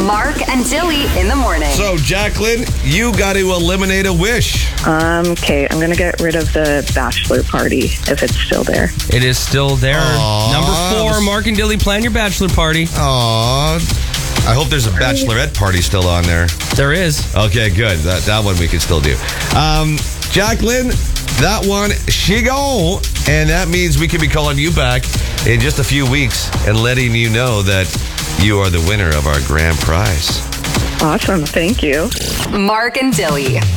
Mark and Dilly in the morning. So, Jacqueline, you got to eliminate a wish. Okay, I'm going to get rid of the bachelor party if it's still there. It is still there. Aw. Number 4, Mark and Dilly, plan your bachelor party. Aww. I hope there's a bachelorette party still on there. There is. Okay, good. That one we can still do. Jacqueline, that one, she go. And that means we can be calling you back in just a few weeks and letting you know that you are the winner of our grand prize. Awesome, thank you. Mark and Dilly.